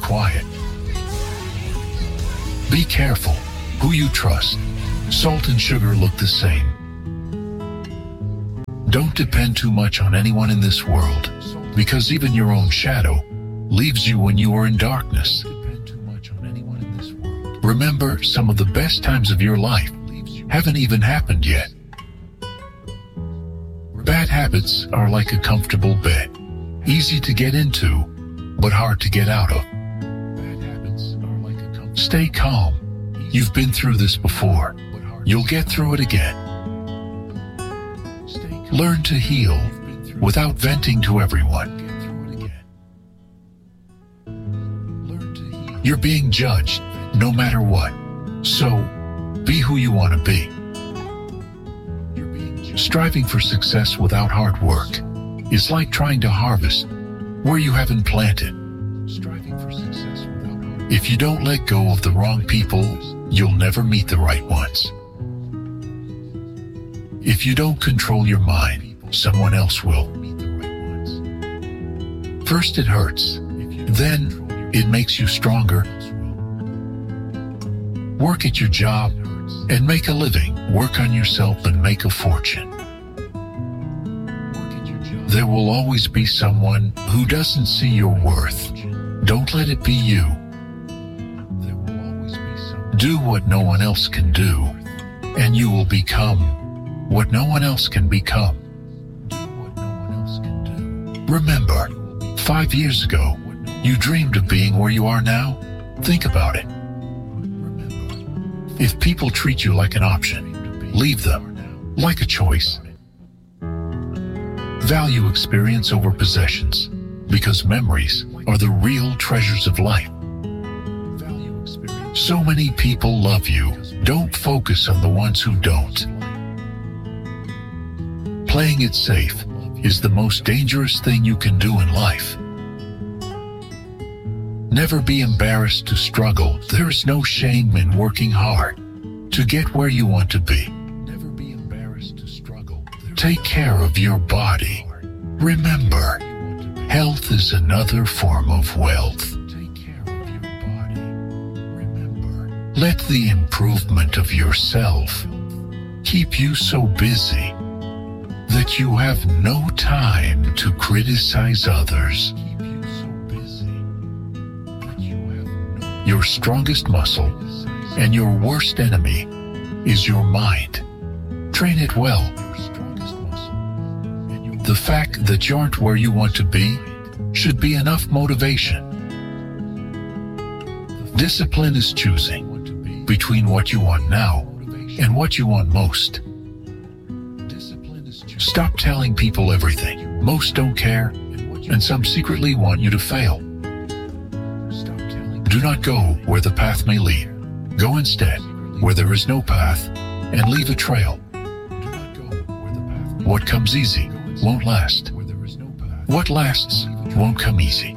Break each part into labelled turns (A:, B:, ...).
A: quiet. Be careful who you trust. Salt and sugar look the same. Don't depend too much on anyone in this world, because even your own shadow leaves you when you are in darkness. Remember, some of the best times of your life haven't even happened yet. Bad habits are like a comfortable bed, easy to get into, but hard to get out of. Stay calm. You've been through this before. You'll get through it again. Learn to heal without venting to everyone. You're being judged no matter what, so be who you want to be. Striving for success without hard work is like trying to harvest where you haven't planted. If you don't let go of the wrong people, you'll never meet the right ones. If you don't control your mind, someone else will. First it hurts, then it makes you stronger. Work at your job and make a living. Work on yourself and make a fortune. There will always be someone who doesn't see your worth. Don't let it be you. Do what no one else can do, and you will become what no one else can become. Remember, 5 years ago, you dreamed of being where you are now. Think about it. If people treat you like an option, leave them like a choice. Value experience over possessions, because memories are the real treasures of life. So many people love you. Don't focus on the ones who don't. Playing it safe is the most dangerous thing you can do in life. Never be embarrassed to struggle. There is no shame in working hard to get where you want to be. Never be embarrassed to struggle. Take care of your body. Remember, health is another form of wealth. Take care of your body. Remember, let the improvement of yourself keep you so busy that you have no time to criticize others. Your strongest muscle and your worst enemy is your mind. Train it well. The fact that you aren't where you want to be should be enough motivation. Discipline is choosing between what you want now and what you want most. Stop telling people everything. Most don't care, and some secretly want you to fail. Do not go where the path may lead. Go instead where there is no path and leave a trail. What comes easy won't last. What lasts won't come easy.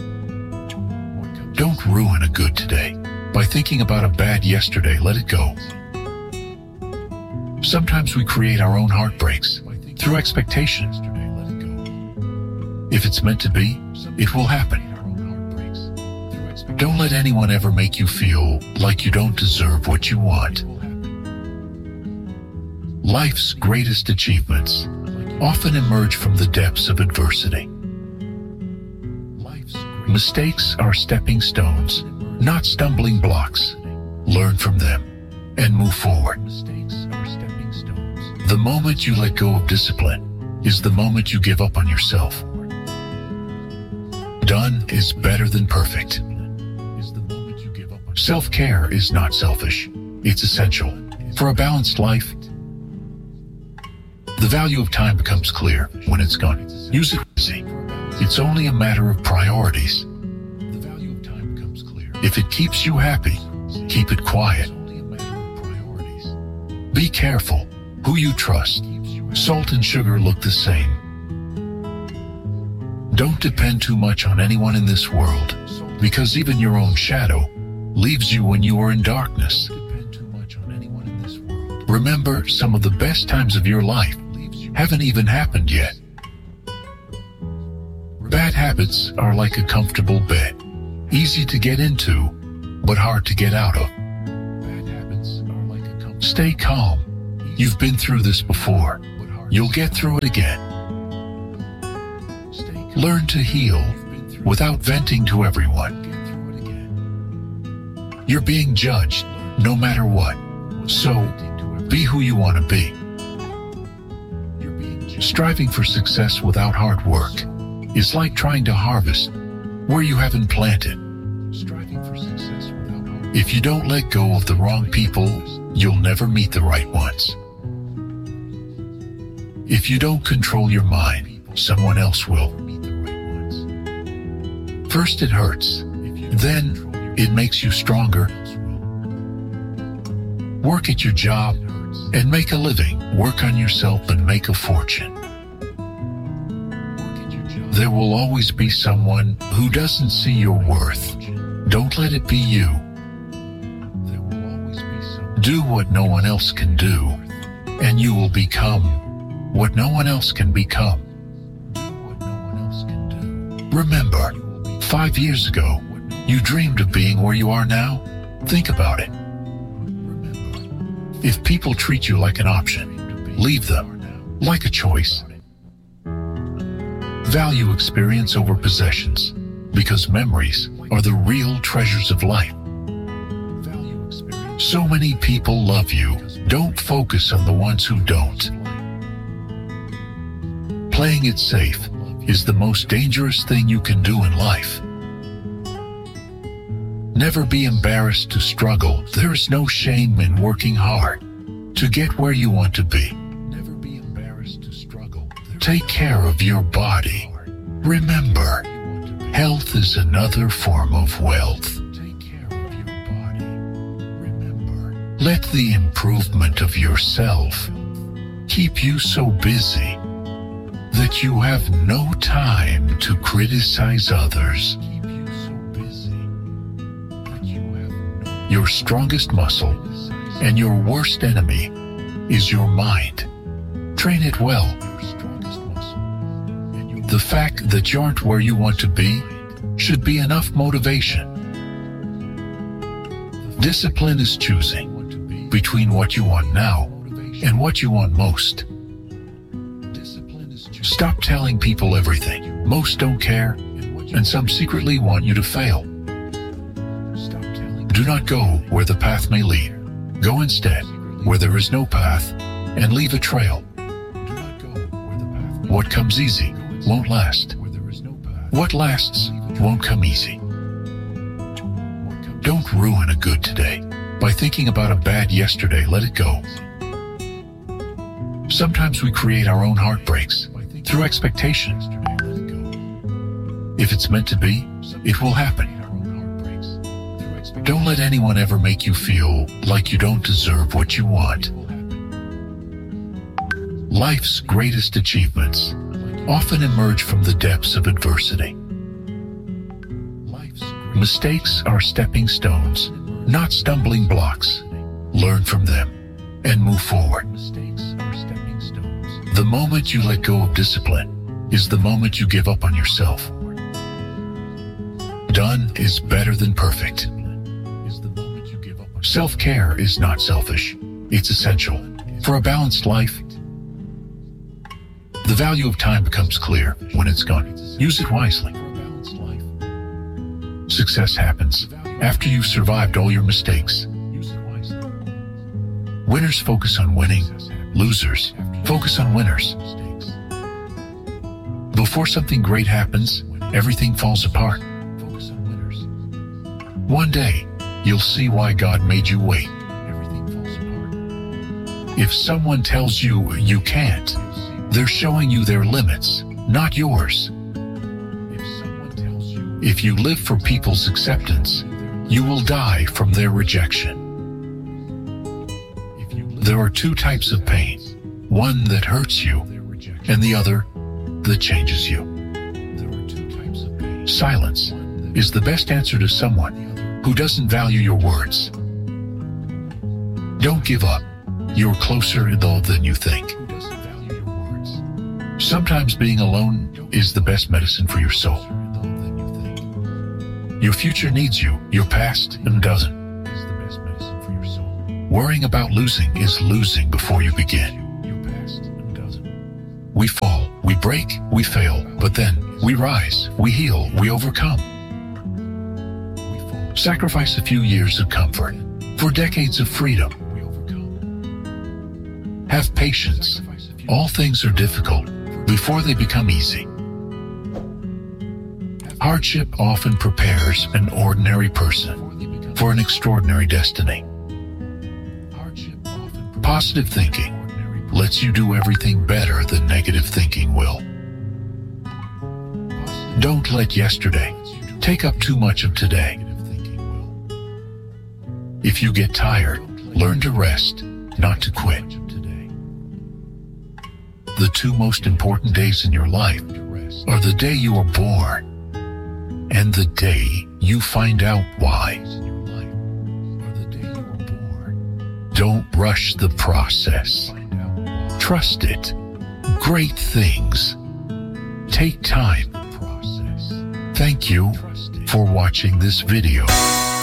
A: Don't ruin a good today by thinking about a bad yesterday. Let it go. Sometimes we create our own heartbreaks through expectation. If it's meant to be, it will happen. Don't let anyone ever make you feel like you don't deserve what you want. Life's greatest achievements often emerge from the depths of adversity. Mistakes are stepping stones, not stumbling blocks. Learn from them and move forward. The moment you let go of discipline is the moment you give up on yourself. Done is better than perfect. Self-care is not selfish. It's essential for a balanced life. The value of time becomes clear when it's gone. Use it wisely. It's only a matter of priorities. If it keeps you happy, keep it quiet. Be careful who you trust. Salt and sugar look the same. Don't depend too much on anyone in this world, because even your own shadow leaves you when you are in darkness. Remember, some of the best times of your life haven't even happened yet. Bad habits are like a comfortable bed, easy to get into, but hard to get out of. Stay calm. You've been through this before. You'll get through it again. Learn to heal without venting to everyone. You're being judged no matter what, so be who you want to be. Striving for success without hard work is like trying to harvest where you haven't planted. If you don't let go of the wrong people, you'll never meet the right ones. If you don't control your mind, someone else will. First it hurts, then it makes you stronger. Work at your job and make a living. Work on yourself and make a fortune. There will always be someone who doesn't see your worth. Don't let it be you. Do what no one else can do, and you will become what no one else can become. Remember, 5 years ago, you dreamed of being where you are now. Think about it. If people treat you like an option, leave them like a choice. Value experience over possessions, because memories are the real treasures of life. So many people love you. Don't focus on the ones who don't. Playing it safe is the most dangerous thing you can do in life. Never be embarrassed to struggle. There is no shame in working hard to get where you want to be. Never be embarrassed to struggle. Take care of your body. Remember, health is another form of wealth. Take care of your body. Remember, let the improvement of yourself keep you so busy that you have no time to criticize others. Your strongest muscle and your worst enemy is your mind. Train it well. The fact that you aren't where you want to be should be enough motivation. Discipline is choosing between what you want now and what you want most. Stop telling people everything. Most don't care, and some secretly want you to fail. Do not go where the path may lead. Go instead where there is no path and leave a trail. What comes easy won't last. What lasts won't come easy. Don't ruin a good today by thinking about a bad yesterday. Let it go. Sometimes we create our own heartbreaks through expectation. If it's meant to be, it will happen. Don't let anyone ever make you feel like you don't deserve what you want. Life's greatest achievements often emerge from the depths of adversity. Mistakes are stepping stones, not stumbling blocks. Learn from them and move forward. The moment you let go of discipline is the moment you give up on yourself. Done is better than perfect. Self-care is not selfish. It's essential for a balanced life. The value of time becomes clear when it's gone. Use it wisely. Success happens after you've survived all your mistakes. Winners focus on winning. Losers focus on winners. Before something great happens, everything falls apart. One day, you'll see why God made you wait. If someone tells you you can't, they're showing you their limits, not yours. If you live for people's acceptance, you will die from their rejection. There are two types of pain, one that hurts you, and the other that changes you. Silence is the best answer to someone who doesn't value your words. Don't give up. You're closer though than you think. Sometimes being alone is the best medicine for your soul. Your future needs you, your past doesn't. Worrying about losing is losing before you begin. We fall, we break, we fail, but then we rise, we heal, we overcome. Sacrifice a few years of comfort for decades of freedom. Have patience. All things are difficult before they become easy. Hardship often prepares an ordinary person for an extraordinary destiny. Positive thinking lets you do everything better than negative thinking will. Don't let yesterday take up too much of today. If you get tired, learn to rest, not to quit. The two most important days in your life are the day you were born and the day you find out why. Don't rush the process. Trust it. Great things take time. Thank you for watching this video.